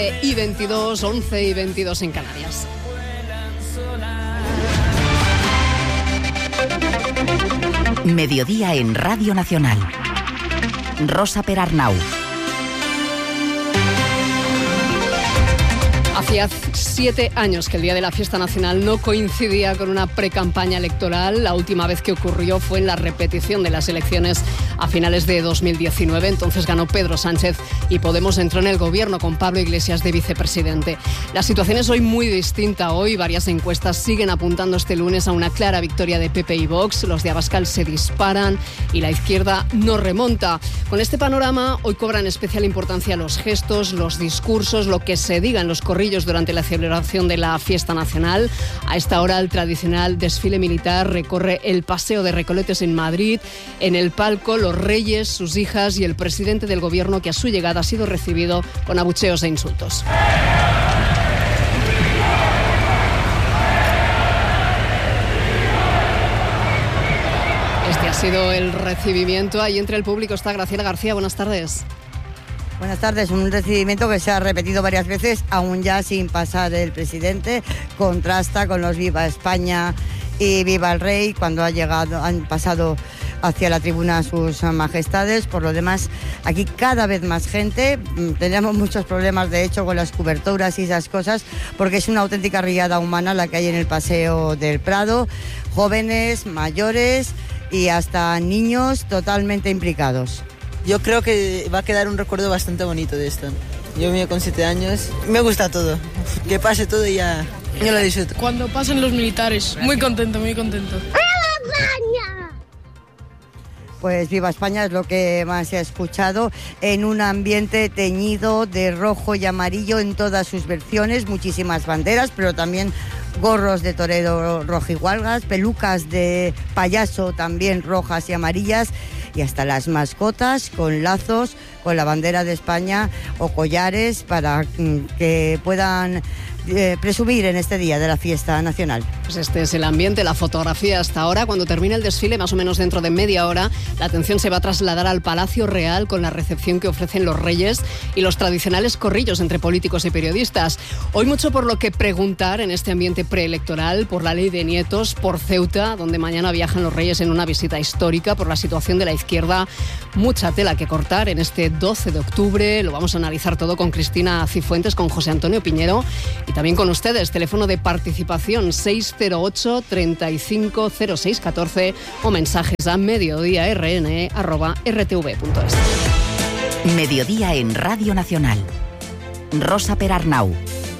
Y 22, 11 y 22 en Canarias. Mediodía en Radio Nacional. Rosa Perarnau. Hacía 7 años que el día de la fiesta nacional no coincidía con una precampaña electoral. La última vez que ocurrió fue en la repetición de las elecciones a finales de 2019. Entonces ganó Pedro Sánchez y Podemos entró en el gobierno con Pablo Iglesias de vicepresidente. La situación es hoy muy distinta. Hoy varias encuestas siguen apuntando este lunes a una clara victoria de PP y Vox. Los de Abascal se disparan y la izquierda no remonta. Con este panorama, hoy cobran especial importancia los gestos, los discursos, lo que se diga en los corrillos durante la celebración de la fiesta nacional. A esta hora el tradicional desfile militar recorre el Paseo de Recoletos en Madrid. En el palco los reyes, sus hijas y el presidente del gobierno, que a su llegada ha sido recibido con abucheos e insultos. Este ha sido el recibimiento. Ahí entre el público está Graciela García. Buenas tardes. Buenas tardes, un recibimiento que se ha repetido varias veces, aún ya sin pasar el presidente. Contrasta con los Viva España y Viva el Rey, cuando han pasado hacia la tribuna sus majestades. Por lo demás, aquí cada vez más gente. Tenemos muchos problemas, de hecho, con las coberturas y esas cosas, porque es una auténtica riada humana la que hay en el Paseo del Prado. Jóvenes, mayores y hasta niños totalmente implicados. Yo creo que va a quedar un recuerdo bastante bonito de esto. Yo vine con 7 años, me gusta todo. Que pase todo y ya yo lo disfruto. Cuando pasen los militares, muy contento, muy contento. ¡Viva España! Pues Viva España es lo que más se ha escuchado, en un ambiente teñido de rojo y amarillo en todas sus versiones, muchísimas banderas, pero también gorros de torero rojigualgas, pelucas de payaso también rojas y amarillas, y hasta las mascotas con lazos con la bandera de España o collares para que puedan presumir en este día de la fiesta nacional. Pues este es el ambiente, la fotografía hasta ahora. Cuando termine el desfile, más o menos dentro de media hora, la atención se va a trasladar al Palacio Real con la recepción que ofrecen los reyes y los tradicionales corrillos entre políticos y periodistas. Hoy mucho por lo que preguntar en este ambiente preelectoral, por la ley de nietos, por Ceuta, donde mañana viajan los reyes en una visita histórica, por la situación de la izquierda. Mucha tela que cortar en este 12 de octubre. Lo vamos a analizar todo con Cristina Cifuentes, con José Antonio Piñero y también con ustedes. Teléfono de participación 608 35 06 14 o mensajes a mediodíarn@rtv.es. Mediodía en Radio Nacional. Rosa Perarnau.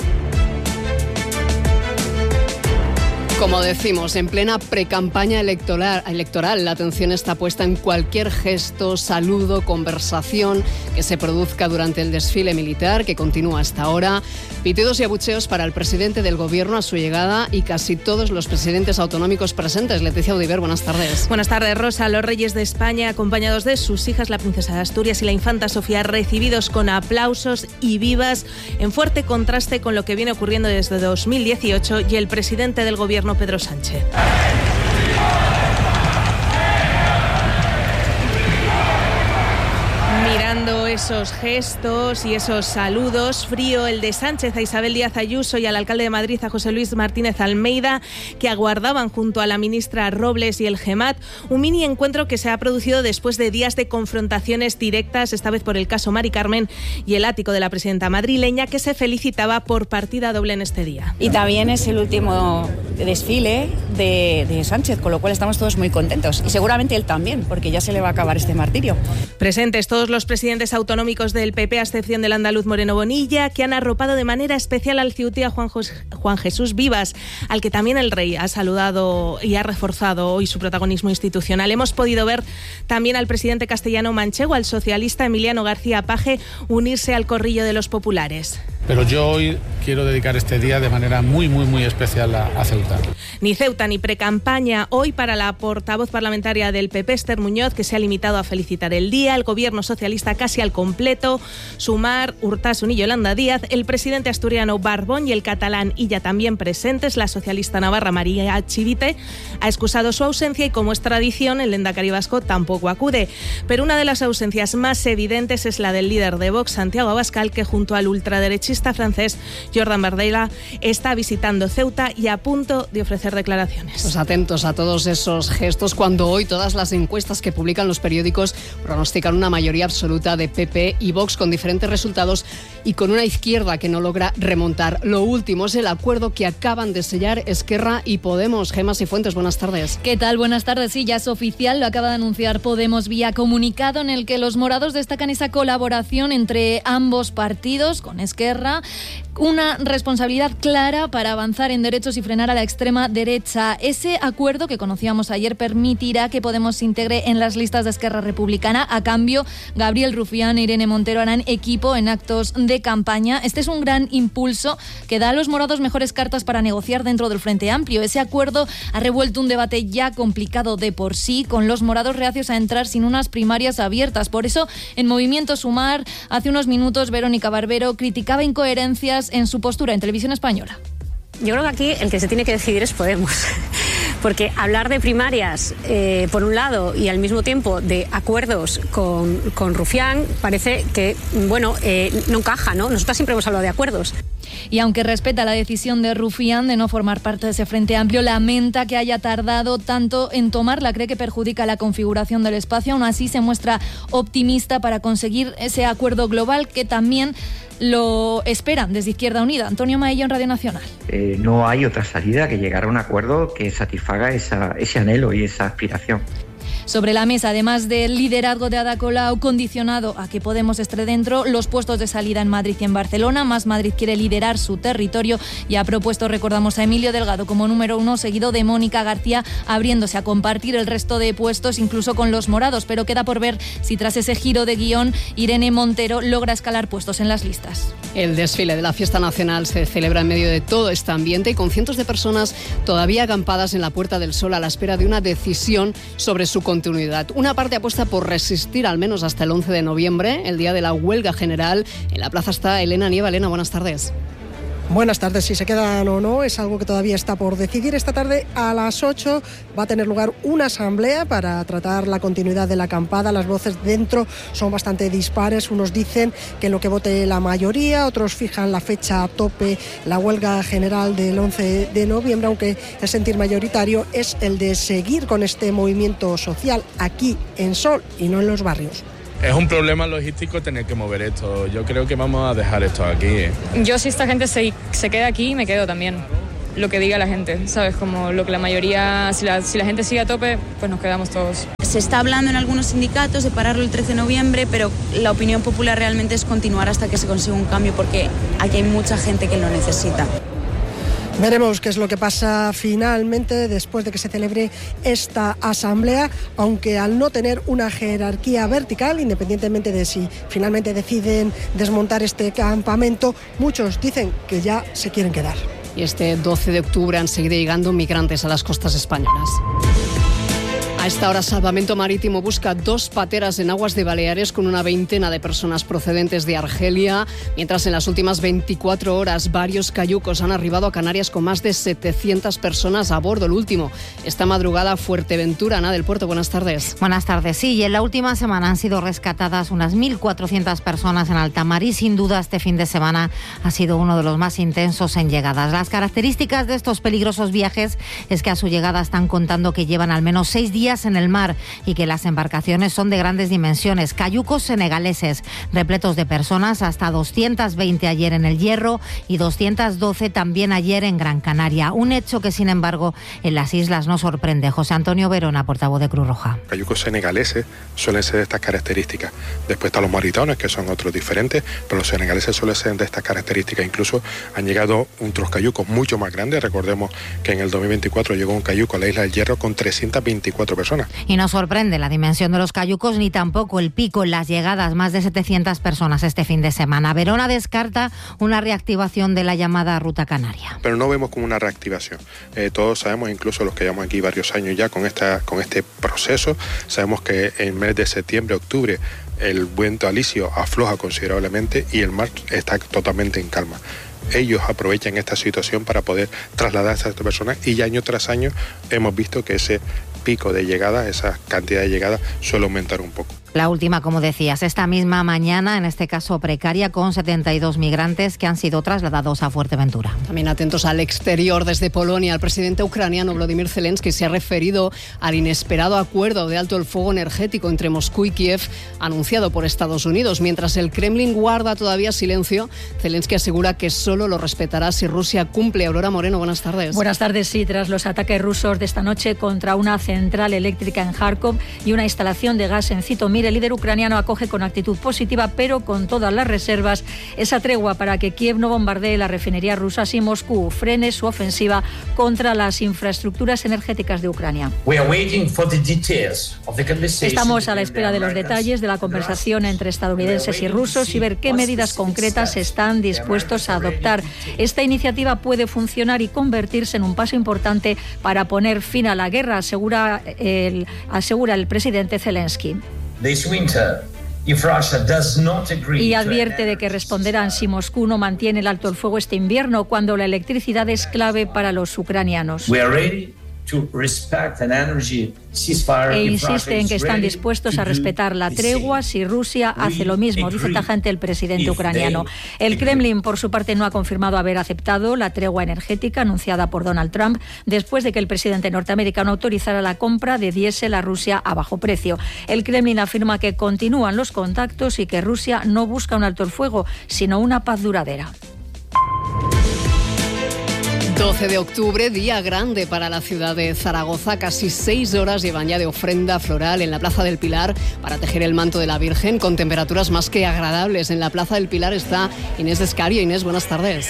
Como decimos, en plena precampaña electoral, la atención está puesta en cualquier gesto, saludo, conversación que se produzca durante el desfile militar, que continúa hasta ahora. Pitidos y abucheos para el presidente del gobierno a su llegada y casi todos los presidentes autonómicos presentes. Leticia Audiver, buenas tardes. Buenas tardes, Rosa. Los reyes de España, acompañados de sus hijas, la princesa de Asturias y la infanta Sofía, recibidos con aplausos y vivas, en fuerte contraste con lo que viene ocurriendo desde 2018 y el presidente del gobierno, Pedro Sánchez. Mirando esos gestos y esos saludos, frío el de Sánchez a Isabel Díaz Ayuso y al alcalde de Madrid, a José Luis Martínez Almeida, que aguardaban junto a la ministra Robles y el GEMAT un mini encuentro que se ha producido después de días de confrontaciones directas, esta vez por el caso Mari Carmen y el ático de la presidenta madrileña, que se felicitaba por partida doble en este día. Y también es el último desfile de Sánchez, con lo cual estamos todos muy contentos. Y seguramente él también, porque ya se le va a acabar este martirio. Presentes todos los presidentes autonómicos del PP, a excepción del andaluz Moreno Bonilla, que han arropado de manera especial al ciuti a Juan Jesús Vivas, al que también el rey ha saludado y ha reforzado hoy su protagonismo institucional. Hemos podido ver también al presidente castellano manchego, al socialista Emiliano García Paje, unirse al corrillo de los populares. Pero yo hoy quiero dedicar este día de manera muy, muy, muy especial a Ceuta. Ni Ceuta ni precampaña hoy para la portavoz parlamentaria del PP, Esther Muñoz, que se ha limitado a felicitar el día, el gobierno socialista casi al completo, Sumar, Urtasun y Yolanda Díaz, el presidente asturiano Barbón y el catalán Illa también presentes, la socialista navarra María Chivite ha excusado su ausencia y, como es tradición, el lehendakari vasco tampoco acude. Pero una de las ausencias más evidentes es la del líder de Vox, Santiago Abascal, que junto al ultraderechista taxista francés Jordan Bardella está visitando Ceuta y a punto de ofrecer declaraciones. Pues atentos a todos esos gestos cuando hoy todas las encuestas que publican los periódicos pronostican una mayoría absoluta de PP y Vox con diferentes resultados y con una izquierda que no logra remontar. Lo último es el acuerdo que acaban de sellar Esquerra y Podemos. Gemma Cifuentes, buenas tardes. ¿Qué tal? Buenas tardes. Sí, ya es oficial, lo acaba de anunciar Podemos vía comunicado en el que los morados destacan esa colaboración entre ambos partidos con Esquerra, una responsabilidad clara para avanzar en derechos y frenar a la extrema derecha. Ese acuerdo que conocíamos ayer permitirá que Podemos se integre en las listas de Esquerra Republicana. A cambio, Gabriel Rufián e Irene Montero harán equipo en actos de campaña. Este es un gran impulso que da a los morados mejores cartas para negociar dentro del Frente Amplio. Ese acuerdo ha revuelto un debate ya complicado de por sí, con los morados reacios a entrar sin unas primarias abiertas. Por eso, en Movimiento Sumar, hace unos minutos, Verónica Barbero criticaba incoherencias en su postura en Televisión Española. Yo creo que aquí el que se tiene que decidir es Podemos, porque hablar de primarias por un lado y al mismo tiempo de acuerdos con Rufián parece que, bueno, no encaja, ¿no? Nosotras siempre hemos hablado de acuerdos. Y aunque respeta la decisión de Rufián de no formar parte de ese Frente Amplio, lamenta que haya tardado tanto en tomarla, cree que perjudica la configuración del espacio. Aún así se muestra optimista para conseguir ese acuerdo global que también lo esperan desde Izquierda Unida. Antonio Maillo en Radio Nacional. No hay otra salida que llegar a un acuerdo que satisfaga ese anhelo y esa aspiración. Sobre la mesa, además del liderazgo de Ada Colau, condicionado a que Podemos esté dentro, los puestos de salida en Madrid y en Barcelona. Más Madrid quiere liderar su territorio y ha propuesto, recordamos, a Emilio Delgado como número 1, seguido de Mónica García, abriéndose a compartir el resto de puestos, incluso con los morados. Pero queda por ver si tras ese giro de guión, Irene Montero logra escalar puestos en las listas. El desfile de la Fiesta Nacional se celebra en medio de todo este ambiente y con cientos de personas todavía acampadas en la Puerta del Sol a la espera de una decisión sobre su continuidad. Una parte apuesta por resistir al menos hasta el 11 de noviembre, el día de la huelga general. En la plaza está Elena Nieva. Elena, buenas tardes. Buenas tardes. Si se quedan o no es algo que todavía está por decidir. Esta tarde a las 8 va a tener lugar una asamblea para tratar la continuidad de la acampada. Las voces dentro son bastante dispares. Unos dicen que lo que vote la mayoría, otros fijan la fecha a tope, la huelga general del 11 de noviembre, aunque el sentir mayoritario es el de seguir con este movimiento social aquí en Sol y no en los barrios. Es un problema logístico tener que mover esto. Yo creo que vamos a dejar esto aquí. Yo, si esta gente se queda aquí, me quedo también. Lo que diga la gente, ¿sabes? Como lo que la mayoría, si la gente sigue a tope, pues nos quedamos todos. Se está hablando en algunos sindicatos de pararlo el 13 de noviembre, pero la opinión popular realmente es continuar hasta que se consiga un cambio, porque aquí hay mucha gente que lo necesita. Veremos qué es lo que pasa finalmente después de que se celebre esta asamblea, aunque al no tener una jerarquía vertical, independientemente de si finalmente deciden desmontar este campamento, muchos dicen que ya se quieren quedar. Y este 12 de octubre han seguido llegando migrantes a las costas españolas. A esta hora, Salvamento Marítimo busca 2 pateras en aguas de Baleares con una veintena de personas procedentes de Argelia, mientras en las últimas 24 horas varios cayucos han arribado a Canarias con más de 700 personas a bordo. El último, esta madrugada, Fuerteventura. Ana del Puerto, buenas tardes. Buenas tardes. Sí, y en la última semana han sido rescatadas unas 1.400 personas en alta mar y sin duda este fin de semana ha sido uno de los más intensos en llegadas. Las características de estos peligrosos viajes es que a su llegada están contando que llevan al menos 6 días en el mar y que las embarcaciones son de grandes dimensiones. Cayucos senegaleses repletos de personas, hasta 220 ayer en El Hierro y 212 también ayer en Gran Canaria. Un hecho que, sin embargo, en las islas no sorprende. José Antonio Verona, portavoz de Cruz Roja. Cayucos senegaleses suelen ser de estas características. Después están los maritones, que son otros diferentes, pero los senegaleses suelen ser de estas características. Incluso han llegado otros cayucos mucho más grandes. Recordemos que en el 2024 llegó un cayuco a la isla del Hierro con 324 personas. Y no sorprende la dimensión de los cayucos ni tampoco el pico en las llegadas, más de 700 personas este fin de semana. Verona descarta una reactivación de la llamada Ruta Canaria. Pero no vemos como una reactivación. Todos sabemos, incluso los que llevamos aquí varios años ya con este proceso, sabemos que en el mes de septiembre, octubre, el viento alisio afloja considerablemente y el mar está totalmente en calma. Ellos aprovechan esta situación para poder trasladar a estas personas y ya año tras año hemos visto que ese pico de llegada, esa cantidad de llegada suele aumentar un poco. La última, como decías, esta misma mañana, en este caso precaria, con 72 migrantes que han sido trasladados a Fuerteventura. También atentos al exterior, desde Polonia. El presidente ucraniano Volodymyr Zelensky se ha referido al inesperado acuerdo de alto el fuego energético entre Moscú y Kiev, anunciado por Estados Unidos. Mientras el Kremlin guarda todavía silencio, Zelensky asegura que solo lo respetará si Rusia cumple. Aurora Moreno, buenas tardes. Buenas tardes, sí. Tras los ataques rusos de esta noche contra una central eléctrica en Kharkov y una instalación de gas en Zitomir, el líder ucraniano acoge con actitud positiva, pero con todas las reservas, esa tregua para que Kiev no bombardee las refinerías rusas y Moscú frene su ofensiva contra las infraestructuras energéticas de Ucrania. Estamos a la espera de los detalles de la conversación entre estadounidenses y rusos y ver qué medidas concretas están dispuestos a adoptar. Esta iniciativa puede funcionar y convertirse en un paso importante para poner fin a la guerra, asegura el presidente Zelensky. Y advierte de que responderán si Moscú no mantiene el alto el fuego este invierno, cuando la electricidad es clave para los ucranianos. E insiste en que están dispuestos a respetar la tregua si Rusia hace lo mismo, dice tajante el presidente ucraniano. El Kremlin, por su parte, no ha confirmado haber aceptado la tregua energética anunciada por Donald Trump después de que el presidente norteamericano autorizara la compra de diésel a Rusia a bajo precio. El Kremlin afirma que continúan los contactos y que Rusia no busca un alto el fuego, sino una paz duradera. 12 de octubre, día grande para la ciudad de Zaragoza. Casi 6 horas llevan ya de ofrenda floral en la Plaza del Pilar para tejer el manto de la Virgen, con temperaturas más que agradables. En la Plaza del Pilar está Inés Descario. Inés, buenas tardes.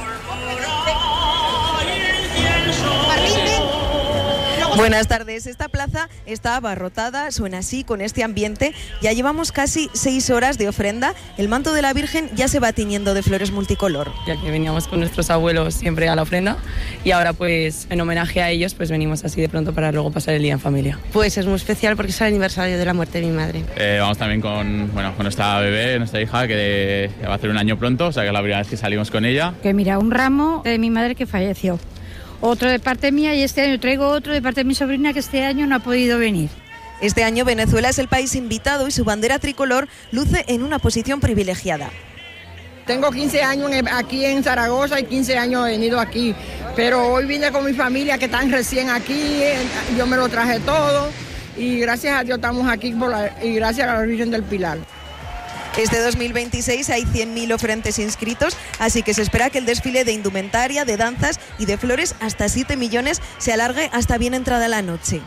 Buenas tardes. Esta plaza está abarrotada, suena así, con este ambiente. Ya llevamos casi 6 horas de ofrenda. El manto de la Virgen ya se va tiñendo de flores multicolor. Ya que veníamos con nuestros abuelos siempre a la ofrenda y ahora pues en homenaje a ellos pues venimos así de pronto para luego pasar el día en familia. Pues es muy especial porque es el aniversario de la muerte de mi madre. Vamos también con nuestra bebé, nuestra hija, que va a hacer un año pronto, o sea que es la primera vez que salimos con ella. Que mira, un ramo de mi madre que falleció. Otro de parte mía y este año traigo otro de parte de mi sobrina que este año no ha podido venir. Este año Venezuela es el país invitado y su bandera tricolor luce en una posición privilegiada. Tengo 15 años aquí en Zaragoza y 15 años he venido aquí, pero hoy vine con mi familia que están recién aquí, yo me lo traje todo y gracias a Dios estamos aquí y gracias a la Virgen del Pilar. Este 2026 hay 100.000 oferentes inscritos, así que se espera que el desfile de indumentaria, de danzas y de flores, hasta 7 millones, se alargue hasta bien entrada la noche.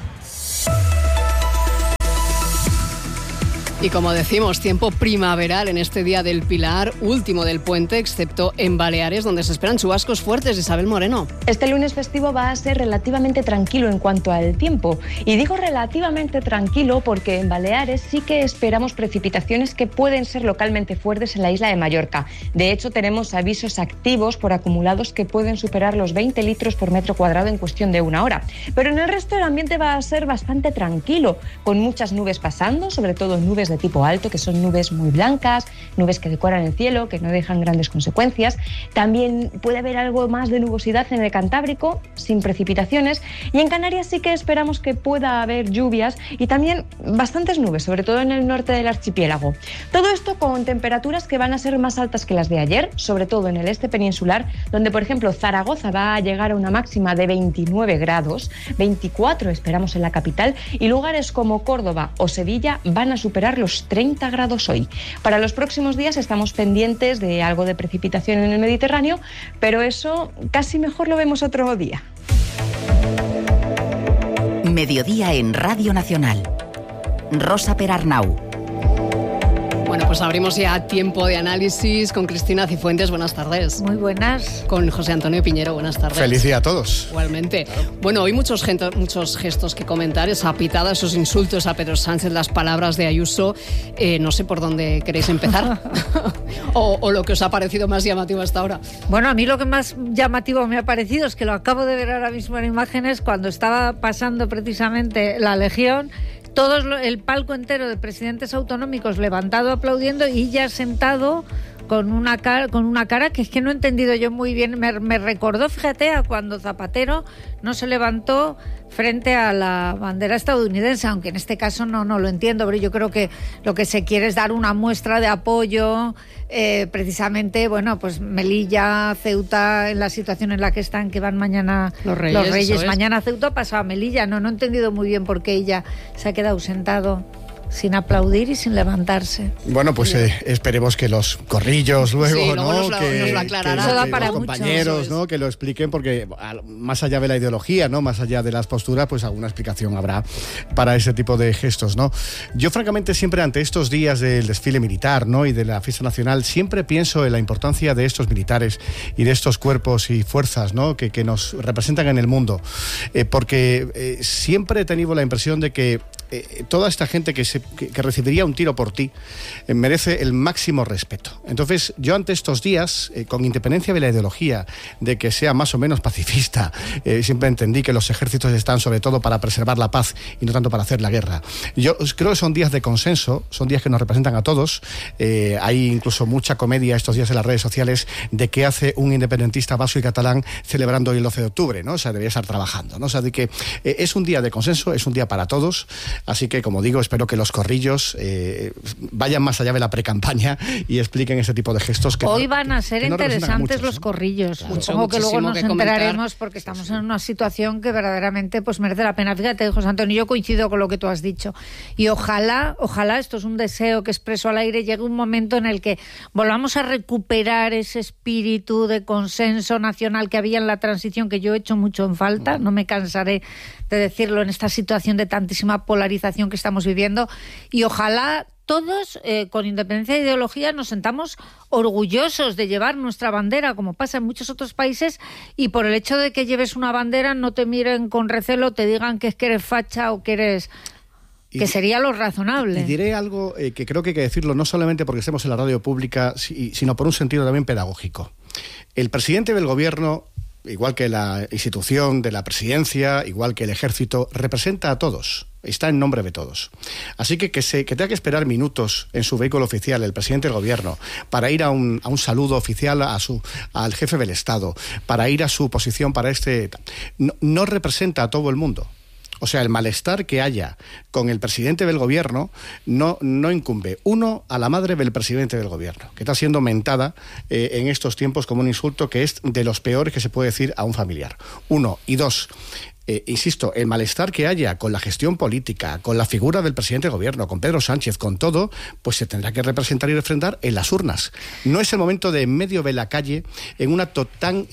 Y como decimos, tiempo primaveral en este día del Pilar, último del puente, excepto en Baleares, donde se esperan chubascos fuertes. Isabel Moreno. Este lunes festivo va a ser relativamente tranquilo en cuanto al tiempo. Y digo relativamente tranquilo porque en Baleares sí que esperamos precipitaciones que pueden ser localmente fuertes en la isla de Mallorca. De hecho, tenemos avisos activos por acumulados que pueden superar los 20 litros por metro cuadrado en cuestión de una hora. Pero en el resto del ambiente va a ser bastante tranquilo, con muchas nubes pasando, sobre todo nubes de tipo alto, que son nubes muy blancas, nubes que decoran el cielo, que no dejan grandes consecuencias. También puede haber algo más de nubosidad en el Cantábrico, sin precipitaciones, y en Canarias sí que esperamos que pueda haber lluvias y también bastantes nubes, sobre todo en el norte del archipiélago. Todo esto con temperaturas que van a ser más altas que las de ayer, sobre todo en el este peninsular, donde por ejemplo Zaragoza va a llegar a una máxima de 29 grados, 24 esperamos en la capital, y lugares como Córdoba o Sevilla van a superar los 30 grados hoy. Para los próximos días estamos pendientes de algo de precipitación en el Mediterráneo, pero eso casi mejor lo vemos otro día. Mediodía en Radio Nacional. Rosa Perarnau. Bueno, pues abrimos ya tiempo de análisis con Cristina Cifuentes. Buenas tardes. Muy buenas. Con José Antonio Piñero. Buenas tardes. Feliz día a todos. Igualmente. Bueno, hoy muchos gestos que comentar. Esa pitada, esos insultos a Pedro Sánchez, las palabras de Ayuso. No sé por dónde queréis empezar. o lo que os ha parecido más llamativo hasta ahora. Bueno, a mí lo que más llamativo me ha parecido es que lo acabo de ver ahora mismo en imágenes cuando estaba pasando precisamente la Legión. El palco entero de presidentes autonómicos levantado aplaudiendo y ya sentado con una cara que es que no he entendido yo muy bien. Me recordó, fíjate, a cuando Zapatero no se levantó frente a la bandera estadounidense, aunque en este caso no lo entiendo, pero yo creo que lo que se quiere es dar una muestra de apoyo, precisamente, bueno, pues Melilla, Ceuta, en la situación en la que están, que van mañana los Reyes mañana a Ceuta, pasado a Melilla. No he entendido muy bien por qué ella se ha quedado sentado sin aplaudir y sin levantarse. Bueno, pues esperemos que los corrillos luego, sí, ¿no? Nos lo aclarará. Que los compañeros, ¿no? Que lo expliquen, porque más allá de la ideología, ¿no? Más allá de las posturas, pues alguna explicación habrá para ese tipo de gestos, ¿no? Yo, francamente, siempre ante estos días del desfile militar, ¿no? Y de la fiesta nacional, siempre pienso en la importancia de estos militares y de estos cuerpos y fuerzas, ¿no? Que nos representan en el mundo. Porque siempre he tenido la impresión de que toda esta gente que recibiría un tiro por ti merece el máximo respeto. Entonces, yo ante estos días, con independencia de la ideología, de que sea más o menos pacifista, siempre entendí que los ejércitos están sobre todo para preservar la paz y no tanto para hacer la guerra. Yo creo que son días de consenso, son días que nos representan a todos. Hay incluso mucha comedia estos días en las redes sociales de qué hace un independentista vasco y catalán celebrando hoy el 12 de octubre, ¿no? O sea, debería estar trabajando, ¿no? O sea, de que es un día de consenso, es un día para todos. Así que, como digo, espero que los corrillos vayan más allá de la precampaña y expliquen ese tipo de gestos. Que hoy van a ser interesantes los corrillos. Claro, supongo que luego nos enteraremos, porque estamos en una situación que verdaderamente pues merece la pena. Fíjate, José Antonio, yo coincido con lo que tú has dicho. Y ojalá, esto es un deseo que expreso al aire, llegue un momento en el que volvamos a recuperar ese espíritu de consenso nacional que había en la transición, que yo he hecho mucho en falta. No me cansaré de decirlo en esta situación de tantísima polarización que estamos viviendo, y ojalá todos, con independencia de ideología, nos sentamos orgullosos de llevar nuestra bandera, como pasa en muchos otros países, y por el hecho de que lleves una bandera no te miren con recelo, te digan que es que eres facha o que eres... que sería lo razonable. Y diré algo que creo que hay que decirlo, no solamente porque estemos en la radio pública, sino por un sentido también pedagógico. El presidente del gobierno, igual que la institución de la presidencia, igual que el ejército, representa a todos, está en nombre de todos. Así que tenga que esperar minutos en su vehículo oficial el presidente del gobierno para ir a un saludo oficial al jefe del Estado, para ir a su posición para no representa a todo el mundo. O sea, el malestar que haya con el presidente del gobierno no incumbe, uno, a la madre del presidente del gobierno, que está siendo mentada en estos tiempos como un insulto que es de los peores que se puede decir a un familiar. Uno. Y dos, insisto, el malestar que haya con la gestión política, con la figura del presidente del gobierno, con Pedro Sánchez, con todo, pues se tendrá que representar y refrendar en las urnas. No es el momento de en medio de la calle, en un acto tan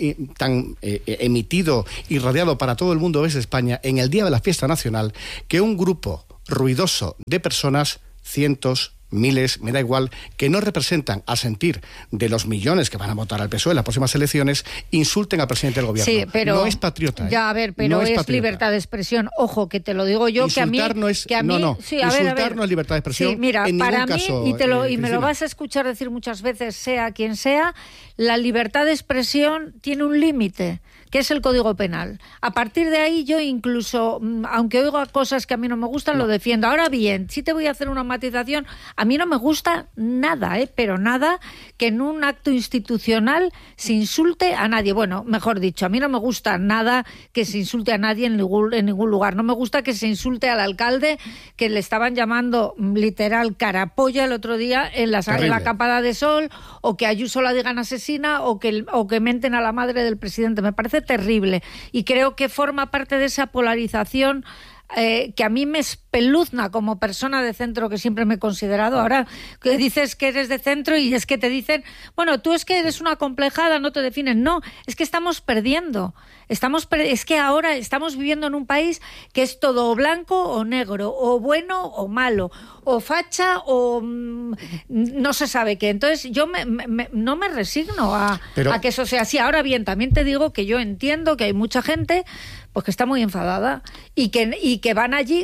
emitido y rodeado para todo el mundo desde España, en el día de la fiesta nacional, que un grupo ruidoso de personas, cientos, miles, me da igual, que no representan al sentir de los millones que van a votar al PSOE en las próximas elecciones, insulten al presidente del gobierno. Sí, pero no es patriota. Ya, a ver, pero no es libertad de expresión. Ojo, que te lo digo yo, insultar que a mí... no es, que a mí, sí, insultar no es libertad de expresión. Sí, mira, en para ningún mí, caso, y me lo vas a escuchar decir muchas veces, sea quien sea, la libertad de expresión tiene un límite, que es el Código Penal. A partir de ahí yo incluso, aunque oiga cosas que a mí no me gustan, lo defiendo. Ahora bien, sí te voy a hacer una matización. A mí no me gusta nada, pero nada, que en un acto institucional se insulte a nadie. Bueno, mejor dicho, a mí no me gusta nada que se insulte a nadie en ningún lugar. No me gusta que se insulte al alcalde, que le estaban llamando literal carapolla el otro día en la Campada de Sol, o que Ayuso la digan asesina, o que menten a la madre del presidente. Me parece terrible, y creo que forma parte de esa polarización que a mí me espeluzna como persona de centro, que siempre me he considerado. Ahora que dices que eres de centro y es que te dicen, bueno, tú es que eres una acomplejada, no te definen. No, es que estamos perdiendo. Es que ahora estamos viviendo en un país que es todo o blanco o negro, o bueno o malo, o facha o no se sabe qué. Entonces yo no me resigno a que eso sea así. Ahora bien, también te digo que yo entiendo que hay mucha gente pues que está muy enfadada y que van allí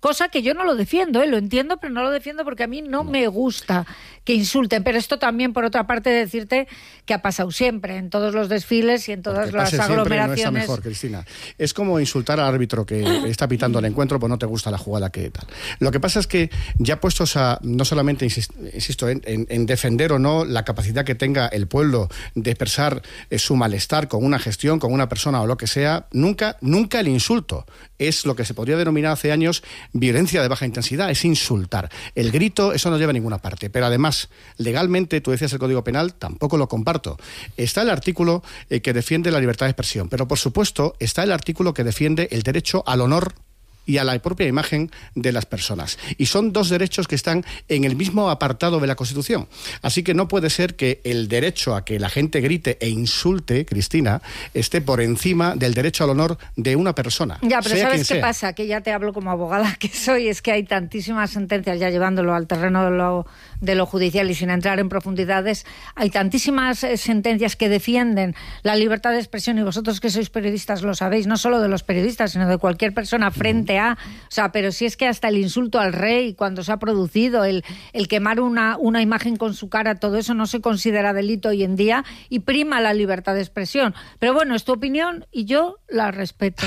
cosa que yo no lo defiendo, lo entiendo, pero no lo defiendo porque a mí no me gusta que insulten. Pero esto también, por otra parte, decirte que ha pasado siempre, en todos los desfiles y en todas las aglomeraciones. No está mejor, Cristina. Es como insultar al árbitro que está pitando el encuentro, pues no te gusta la jugada que tal. Lo que pasa es que ya puestos a, no solamente, insisto, en defender o no la capacidad que tenga el pueblo de expresar su malestar con una gestión, con una persona o lo que sea, nunca el insulto es lo que se podría denominar hace años violencia de baja intensidad, es insultar. El grito, eso no lleva a ninguna parte, pero además, legalmente, tú decías el Código Penal, tampoco lo comparto. Está el artículo que defiende la libertad de expresión, pero por supuesto está el artículo que defiende el derecho al honor y a la propia imagen de las personas. Y son dos derechos que están en el mismo apartado de la Constitución. Así que no puede ser que el derecho a que la gente grite e insulte, Cristina, esté por encima del derecho al honor de una persona. Ya, pero ¿sabes qué pasa? Que ya te hablo como abogada que soy, es que hay tantísimas sentencias, ya llevándolo al terreno de lo judicial y sin entrar en profundidades, hay tantísimas sentencias que defienden la libertad de expresión, y vosotros que sois periodistas lo sabéis, no solo de los periodistas, sino de cualquier persona frente o sea, pero si es que hasta el insulto al rey, cuando se ha producido, el quemar una imagen con su cara, todo eso no se considera delito hoy en día y prima la libertad de expresión. Pero bueno, es tu opinión y yo la respeto.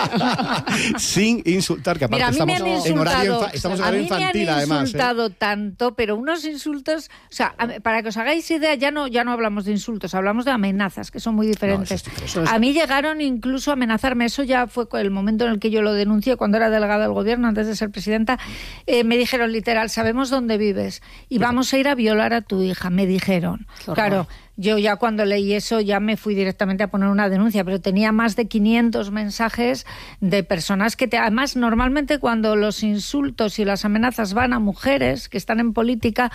Sin insultar, que aparte mira, estamos en horario infantil, además. Me han insultado tanto, pero unos insultos, o sea, para que os hagáis idea, ya no hablamos de insultos, hablamos de amenazas, que son muy diferentes. A mí llegaron incluso a amenazarme, eso ya fue el momento en el que yo lo denuncié, cuando era delegada del gobierno, antes de ser presidenta, me dijeron literal, sabemos dónde vives y vamos a ir a violar a tu hija, me dijeron. Claro, yo ya cuando leí eso ya me fui directamente a poner una denuncia, pero tenía más de 500 mensajes de personas que además normalmente cuando los insultos y las amenazas van a mujeres que están en política,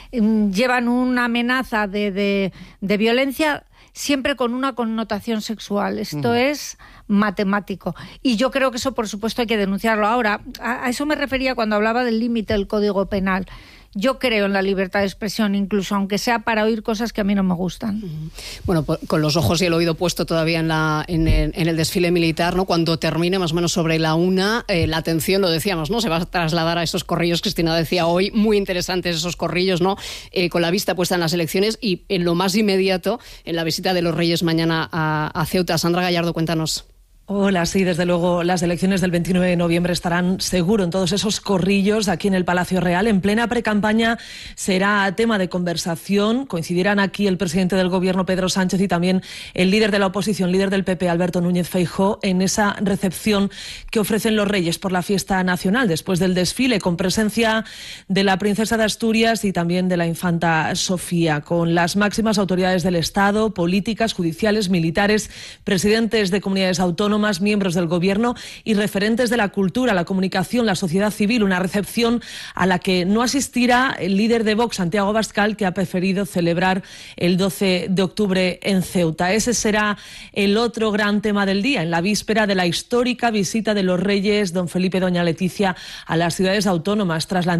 llevan una amenaza de violencia siempre con una connotación sexual. Esto es matemático. Y yo creo que eso, por supuesto, hay que denunciarlo. Ahora, a eso me refería cuando hablaba del límite del Código Penal. Yo creo en la libertad de expresión, incluso aunque sea para oír cosas que a mí no me gustan. Bueno, con los ojos y el oído puesto todavía en el desfile militar, ¿no? Cuando termine más o menos sobre la 1, la atención, lo decíamos, ¿no? Se va a trasladar a esos corrillos, Cristina decía hoy, muy interesantes esos corrillos, ¿no? Con la vista puesta en las elecciones y en lo más inmediato, en la visita de los Reyes mañana a Ceuta. Sandra Gallardo, cuéntanos. Hola, sí, desde luego las elecciones del 29 de noviembre estarán seguro en todos esos corrillos aquí en el Palacio Real. En plena precampaña será tema de conversación. Coincidirán aquí el presidente del Gobierno, Pedro Sánchez, y también el líder de la oposición, líder del PP, Alberto Núñez Feijóo, en esa recepción que ofrecen los Reyes por la fiesta nacional, después del desfile, con presencia de la princesa de Asturias y también de la infanta Sofía, con las máximas autoridades del Estado, políticas, judiciales, militares, presidentes de comunidades autónomas, miembros del Gobierno y referentes de la cultura, la comunicación, la sociedad civil. Una recepción a la que no asistirá el líder de Vox, Santiago Abascal, que ha preferido celebrar el 12 de octubre en Ceuta. Ese será el otro gran tema del día, en la víspera de la histórica visita de los Reyes, don Felipe y doña Leticia, a las ciudades autónomas tras la